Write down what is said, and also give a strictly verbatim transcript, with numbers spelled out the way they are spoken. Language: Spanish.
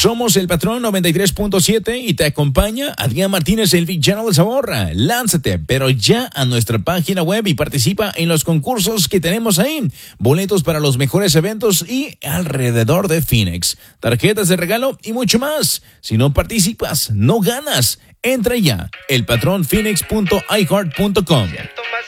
Somos el Patrón noventa y tres punto siete y te acompaña Adrián Martínez, el villano de Zaborra. Lánzate, pero ya a nuestra página web y participa en los concursos que tenemos ahí. Boletos para los mejores eventos y alrededor de Phoenix. Tarjetas de regalo y mucho más. Si no participas, no ganas. Entra ya, el patrón phoenix punto i heart punto com.